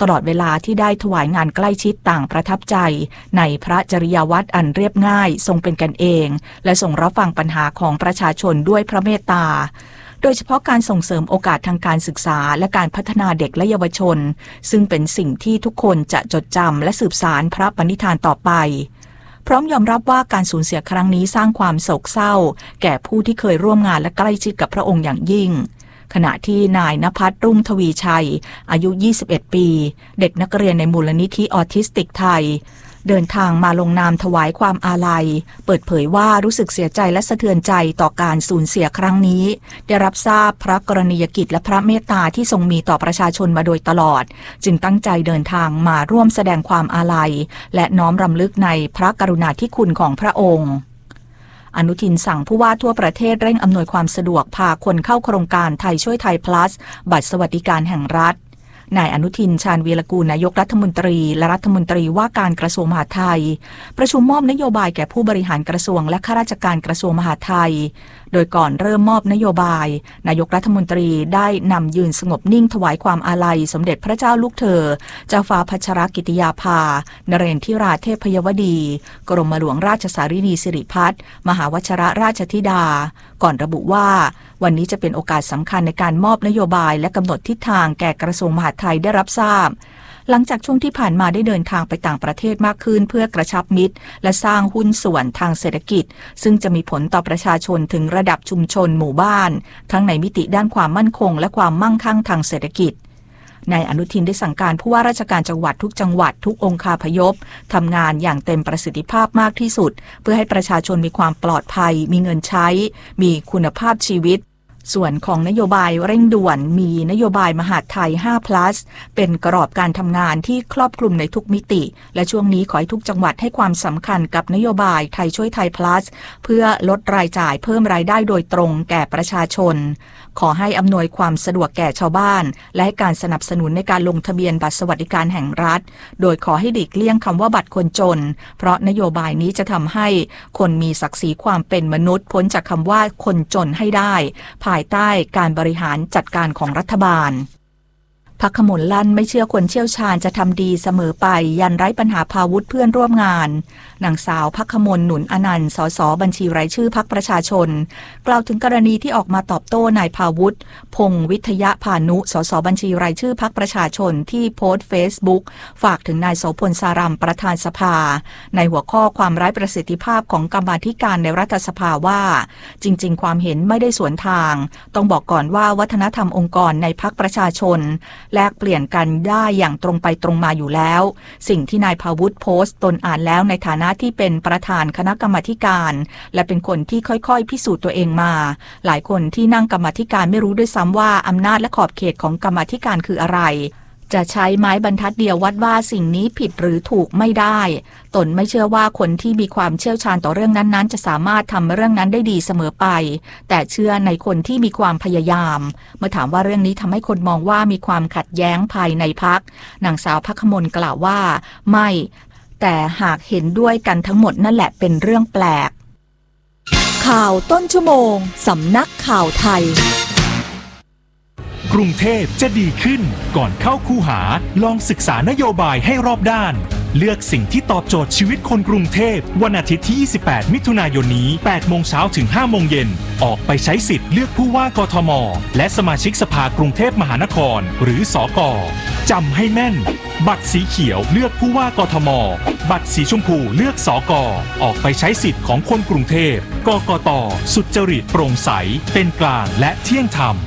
ตลอดเวลาที่ได้ถวายงานใกล้ชิดต่างประทับใจในพระจริยวัตรอันเรียบง่ายทรงเป็นกันเองและทรงรับฟังปัญหาของประชาชนด้วยพระเมตตาโดยเฉพาะการส่งเสริมโอกาสทางการศึกษาและการพัฒนาเด็กและเยาวชนซึ่งเป็นสิ่งที่ทุกคนจะจดจำและสืบสานพระปณิธานต่อไปพร้อมยอมรับว่าการสูญเสียครั้งนี้สร้างความโศกเศร้าแก่ผู้ที่เคยร่วมงานและใกล้ชิดกับพระองค์อย่างยิ่งขณะที่นายณภัทร รุ่งทวีชัยอายุ21ปีเด็กนักเรียนในมูลนิธิออทิสติกไทยเดินทางมาลงนามถวายความอาลัยเปิดเผยว่ารู้สึกเสียใจและสะเทือนใจต่อการสูญเสียครั้งนี้ได้รับทราบพระกรณียกิจและพระเมตตาที่ทรงมีต่อประชาชนมาโดยตลอดจึงตั้งใจเดินทางมาร่วมแสดงความอาลัยและน้อมรำลึกในพระกรุณาธิคุณของพระองค์อนุทินสั่งผู้ว่าทั่วประเทศเร่งอำนวยความสะดวกพาคนเข้าโครงการไทยช่วยไทย plus บัตรสวัสดิการแห่งรัฐนายอนุทินชาญวีรกูลนายกรัฐมนตรีและรัฐมนตรีว่าการกระทรวงมหาดไทยประชุมมอบนโยบายแก่ผู้บริหารกระทรวงและข้าราชการกระทรวงมหาดไทยโดยก่อนเริ่มมอบนโยบายนายกรัฐมนตรีได้นำยืนสงบนิ่งถวายความอาลัยสมเด็จพระเจ้าลูกเธอเจ้าฟ้าพัชรกิติยาภานเรนทิราเทพยวดีกรมหลวงราชสารินีสิริพัฒน์มหาวชรราชธิดาก่อนระบุว่าวันนี้จะเป็นโอกาสสำคัญในการมอบนโยบายและกำหนดทิศทางแก่กระทรวงมหาดไทยได้รับทราบหลังจากช่วงที่ผ่านมาได้เดินทางไปต่างประเทศมากขึ้นเพื่อกระชับมิตรและสร้างหุ้นส่วนทางเศรษฐกิจซึ่งจะมีผลต่อประชาชนถึงระดับชุมชนหมู่บ้านทั้งในมิติด้านความมั่นคงและความมั่งคั่งทางเศรษฐกิจนายอนุทินได้สั่งการผู้ว่าราชการจังหวัดทุกจังหวัดทุกองคาพยพทำงานอย่างเต็มประสิทธิภาพมากที่สุดเพื่อให้ประชาชนมีความปลอดภัยมีเงินใช้มีคุณภาพชีวิตส่วนของนโยบายเร่งด่วนมีนโยบายมหาดไทย 5+ เป็นกรอบการทำงานที่ครอบคลุมในทุกมิติและช่วงนี้ขอให้ทุกจังหวัดให้ความสำคัญกับนโยบายไทยช่วยไทย plus เพื่อลดรายจ่ายเพิ่มรายได้โดยตรงแก่ประชาชนขอให้อำนวยความสะดวกแก่ชาวบ้านและให้การสนับสนุนในการลงทะเบียนบัตรสวัสดิการแห่งรัฐโดยขอให้หลีกเลี่ยงคำว่าบัตรคนจนเพราะนโยบายนี้จะทำให้คนมีศักดิ์ศรีความเป็นมนุษย์พ้นจากคำว่าคนจนให้ได้ภายใต้การบริหารจัดการของรัฐบาลพรรคขมลลั่นไม่เชื่อคนเชี่ยวชาญจะทำดีเสมอไปยันไร้ปัญหาพาวุธเพื่อนร่วมงานนางสาวพรรคขมลหนุนอนันต์สสบัญชีรายชื่อพรรคประชาชนกล่าวถึงกรณีที่ออกมาตอบโต้นายพาวุธพงษ์วิทยพานุสสบัญชีรายชื่อพรรคประชาชนที่โพสต์เฟซบุ๊กฝากถึงนายโสพลสารัมประธานสภาในหัวข้อความไร้ประสิทธิภาพของกรรมาธิการในรัฐสภาว่าจริงๆความเห็นไม่ได้สวนทางต้องบอกก่อนว่าวัฒนธรรมองค์กรในพรรคประชาชนแลกเปลี่ยนกันได้อย่างตรงไปตรงมาอยู่แล้วสิ่งที่นายพาวุธโพสต์ตนอ่านแล้วในฐานะที่เป็นประธานคณะกรรมาธิการและเป็นคนที่ค่อยๆพิสูจน์ตัวเองมาหลายคนที่นั่งกรรมาธิการไม่รู้ด้วยซ้ำว่าอำนาจและขอบเขตของกรรมาธิการคืออะไรจะใช้ไม้บรรทัดเดียววัดว่าสิ่งนี้ผิดหรือถูกไม่ได้ตนไม่เชื่อว่าคนที่มีความเชี่ยวชาญต่อเรื่องนั้นๆจะสามารถทำเรื่องนั้นได้ดีเสมอไปแต่เชื่อในคนที่มีความพยายามเมื่อถามว่าเรื่องนี้ทำให้คนมองว่ามีความขัดแย้งภายในพรรคนางสาวพรรคขมลกล่าวว่าไม่แต่หากเห็นด้วยกันทั้งหมดนั่นแหละเป็นเรื่องแปลกข่าวต้นชั่วโมงสำนักข่าวไทยกรุงเทพจะดีขึ้นก่อนเข้าคูหาลองศึกษานโยบายให้รอบด้านเลือกสิ่งที่ตอบโจทย์ชีวิตคนกรุงเทพวันอาทิตย์ที่28มิถุนายนนี้ 8 โมงเช้าถึง 5 โมงเย็นออกไปใช้สิทธิ์เลือกผู้ว่ากทมและสมาชิกสภากรุงเทพมหานครหรือสก.จำให้แม่นบัตรสีเขียวเลือกผู้ว่ากทมบัตรสีชมพูเลือกสก.ออกไปใช้สิทธิ์ของคนกรุงเทพกกต.สุจริตโปร่งใสเป็นกลางและเที่ยงธรรม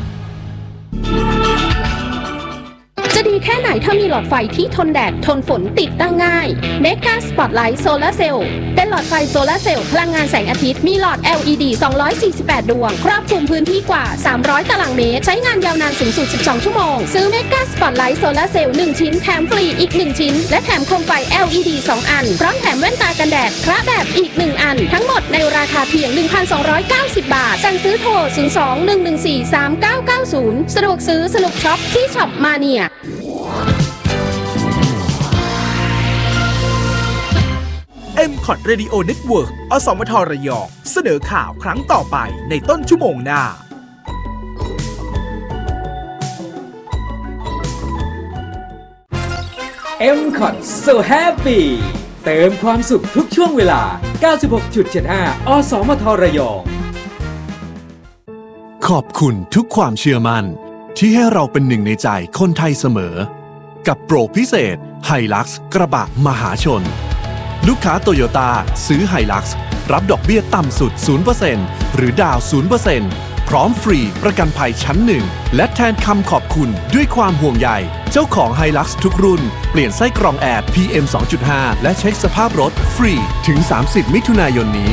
จะดีแค่ไหนถ้ามีหลอดไฟที่ทนแดดทนฝนติดตั้งง่าย Mega Spotlight Solar Cell เป็นหลอดไฟโซลาร์เซลล์พลังงานแสงอาทิตย์มีหลอด LED 248 ดวงครอบคลุมพื้นที่กว่า300ตารางเมตรใช้งานยาวนานสูงสุด12ชั่วโมงซื้อ Mega Spotlight Solar Cell 1 ชิ้นแถมฟรีอีก1ชิ้นและแถมโคมไฟ LED 2 อันพร้อมแถมแว่นตากันแดดพระแบบอีก1อันทั้งหมดในราคาเพียง 1,290 บาทสั่งซื้อโทร 02-114-3990 สะดวกซื้อสนุกช็อปที่ช็อปมาเนีย MCOT Radio Network อสมทระยองเสนอข่าวครั้งต่อไปในต้นชั่วโมงหน้า MCOT So Happy เติมความสุขทุกช่วงเวลา 96.75 อสมทระยองขอบคุณทุกความเชื่อมั่นที่ให้เราเป็นหนึ่งในใจคนไทยเสมอกับโปรพิเศษ Hilux กระบะมหาชนลูกค้าโตโยต้าซื้อ Hilux รับดอกเบี้ยต่ำสุด 0% หรือดาว 0% พร้อมฟรีประกันภัยชั้น1และแทนคำขอบคุณด้วยความห่วงใยเจ้าของ Hilux ทุกรุ่นเปลี่ยนไส้กรองแอร์ PM 2.5 และเช็คสภาพรถฟรีถึง 30 มิถุนายนนี้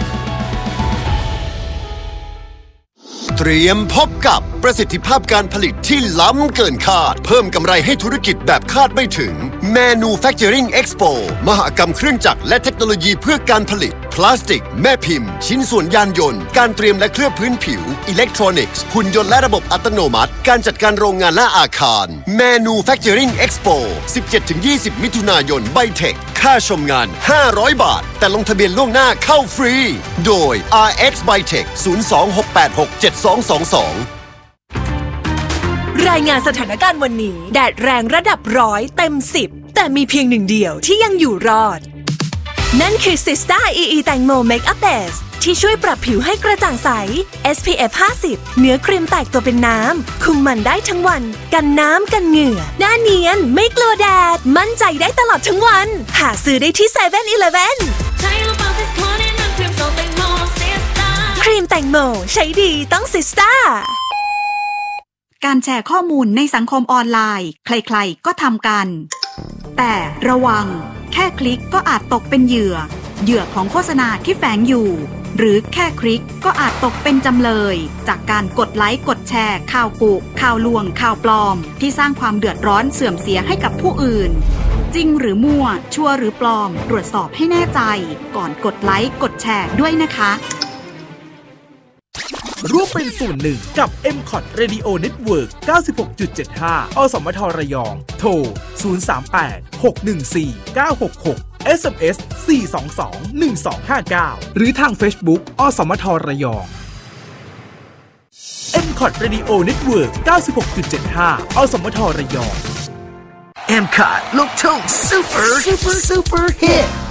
เตรียมพบกับประสิทธิภาพการผลิตที่ล้ำเกินคาดเพิ่มกำไรให้ธุรกิจแบบคาดไม่ถึง Manufacturing Expo มหกรรมเครื่องจักรและเทคโนโลยีเพื่อการผลิตพลาสติกแม่พิมพ์ชิ้นส่วนยานยนต์การเตรียมและเคลือบพื้นผิวอิเล็กทรอนิกส์หุ่นยนต์และระบบอัตโนมัติการจัดการโรงงานและอาคาร Manufacturing Expo 17-20 มิถุนายนไบเทคค่าชมงาน500 บาทแต่ลงทะเบียนล่วงหน้าเข้าฟรีโดย RX Bytech 02-686-7222 รายงานสถานการณ์วันนี้แดดแรงระดับ100เต็ม10แต่มีเพียงหนึ่งเดียวที่ยังอยู่รอดนั่นคือ Sista EE แตงโม Makeup Base ที่ช่วยปรับผิวให้กระจ่างใส SPF 50 เนื้อครีมแตกตัวเป็นน้ำคุมมันได้ทั้งวันกันน้ำกันเหงื่อหน้าเนียนไม่กลัวแดดมั่นใจได้ตลอดทั้งวันหาซื้อได้ที่ 7-Eleven ครีมแตงโมใช้ดีต้อง Sista การแชร์ข้อมูลในสังคมออนไลน์ใครๆก็ทำกันแต่ระวังแค่คลิกก็อาจตกเป็นเหยื่อของโฆษณาที่แฝงอยู่หรือแค่คลิกก็อาจตกเป็นจำเลยจากการกดไลค์กดแชร์ข่าวกุข่าวลวงข่าวปลอมที่สร้างความเดือดร้อนเสื่อมเสียให้กับผู้อื่นจริงหรือมั่วชัวร์หรือปลอมตรวจสอบให้แน่ใจก่อนกดไลค์กดแชร์ด้วยนะคะร่วมเป็นส่วนหนึ่งกับ MCOT Radio Network 96.75 อสมทระยองโทร 038-614-966 SMS 422-1259 หรือทาง Facebook อสมทระยอง MCOT Radio Network 96.75 อสมทระยอง MCOT ลูกทุ่ง Super Hit